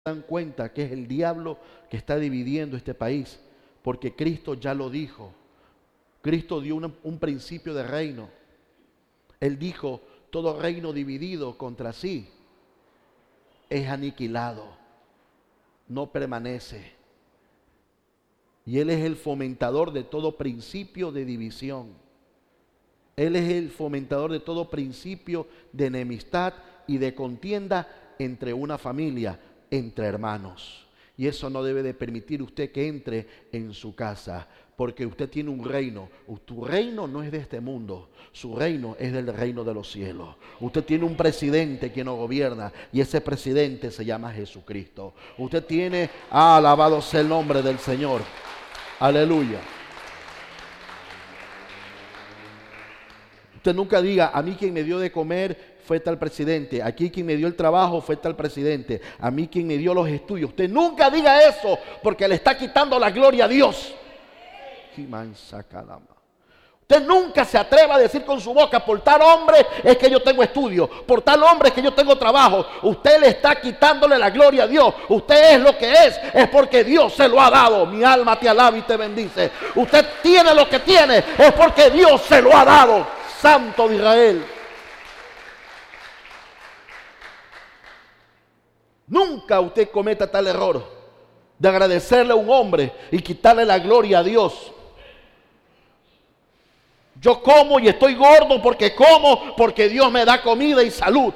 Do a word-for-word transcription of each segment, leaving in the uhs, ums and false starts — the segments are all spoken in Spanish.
dan cuenta que es el diablo que está dividiendo este país, porque Cristo ya lo dijo. Cristo dio un, un principio de reino. Él dijo, todo reino dividido contra sí es aniquilado, no permanece. Y Él es el fomentador de todo principio de división. Él es el fomentador de todo principio de enemistad y de contienda entre una familia, entre hermanos. Y eso no debe de permitir usted que entre en su casa, porque usted tiene un reino. Tu reino no es de este mundo, su reino es del reino de los cielos. Usted tiene un presidente que nos gobierna y ese presidente se llama Jesucristo. Usted tiene, ah, alabado sea el nombre del Señor. Aleluya. Usted nunca diga, a mí quien me dio de comer fue tal presidente, aquí quien me dio el trabajo fue tal presidente, a mí quien me dio los estudios. Usted nunca diga eso, porque le está quitando la gloria a Dios. Usted nunca se atreva a decir con su boca, por tal hombre es que yo tengo estudio, por tal hombre es que yo tengo trabajo. Usted le está quitándole la gloria a Dios. Usted es lo que es, es porque Dios se lo ha dado. Mi alma te alaba y te bendice. Usted tiene lo que tiene, es porque Dios se lo ha dado. Santo de Israel. Nunca usted cometa tal error de agradecerle a un hombre y quitarle la gloria a Dios. Yo como y estoy gordo porque como, porque Dios me da comida y salud.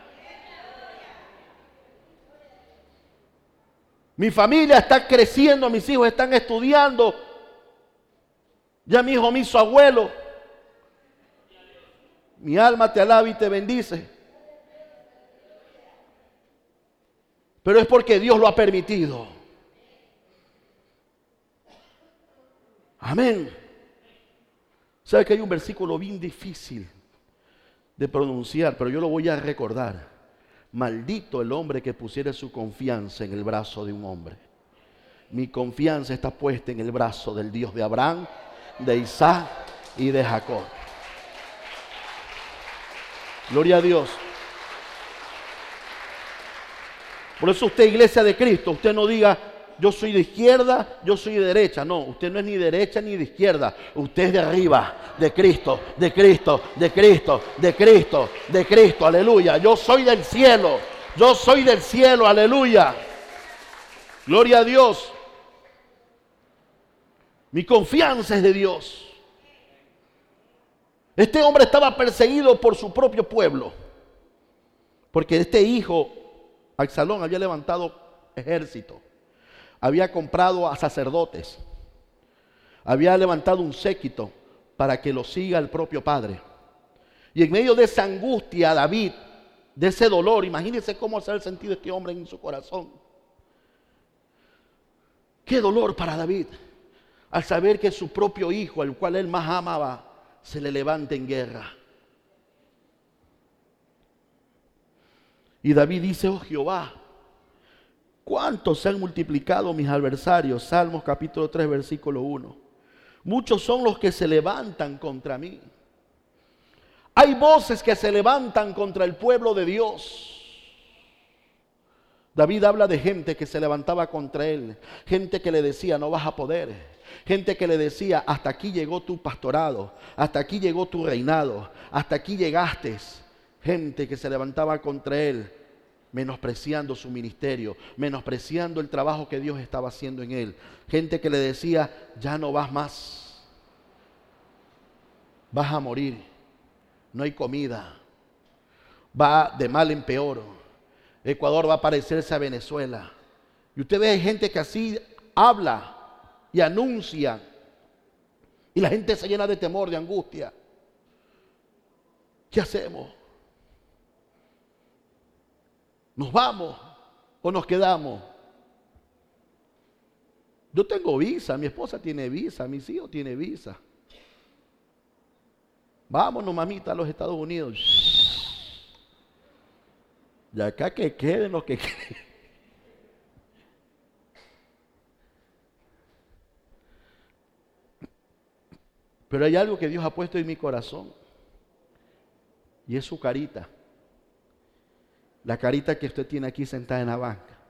Mi familia está creciendo, mis hijos están estudiando. Ya mi hijo me hizo abuelo. Mi alma te alaba y te bendice. Pero es porque Dios lo ha permitido. Amén. ¿Sabe que hay un versículo bien difícil de pronunciar, pero yo lo voy a recordar? Maldito el hombre que pusiera su confianza en el brazo de un hombre. Mi confianza está puesta en el brazo del Dios de Abraham, de Isaac y de Jacob. Gloria a Dios. Por eso usted, iglesia de Cristo, usted no diga, yo soy de izquierda, yo soy de derecha. No, usted no es ni derecha ni de izquierda. Usted es de arriba, de Cristo, de Cristo, de Cristo, de Cristo, de Cristo. Aleluya. Yo soy del cielo. Yo soy del cielo. Aleluya. Gloria a Dios. Mi confianza es de Dios. Este hombre estaba perseguido por su propio pueblo. Porque este hijo, Absalón, había levantado ejército. Había comprado a sacerdotes. Había levantado un séquito para que lo siga el propio padre. Y en medio de esa angustia, David, de ese dolor, imagínense cómo se ha sentido este hombre en su corazón. Qué dolor para David, al saber que su propio hijo, al cual él más amaba, se le levanta en guerra. Y David dice, oh Jehová, ¿cuántos se han multiplicado mis adversarios? Salmos capítulo tres, versículo uno. Muchos son los que se levantan contra mí. Hay voces que se levantan contra el pueblo de Dios. David habla de gente que se levantaba contra él. Gente que le decía, no vas a poder. Gente que le decía, hasta aquí llegó tu pastorado. Hasta aquí llegó tu reinado. Hasta aquí llegaste. Gente que se levantaba contra él, menospreciando su ministerio, menospreciando el trabajo que Dios estaba haciendo en él. Gente que le decía, ya no vas más, vas a morir, no hay comida, va de mal en peor, Ecuador va a parecerse a Venezuela. Y usted ve gente que así habla y anuncia, y la gente se llena de temor, de angustia. ¿Qué hacemos? ¿Nos vamos o nos quedamos? Yo tengo visa, mi esposa tiene visa, mis hijos tienen visa. Vámonos, mamita, a los Estados Unidos. Y acá que queden los que queden. Pero hay algo que Dios ha puesto en mi corazón, y es su carita. La carita que usted tiene aquí sentada en la banca.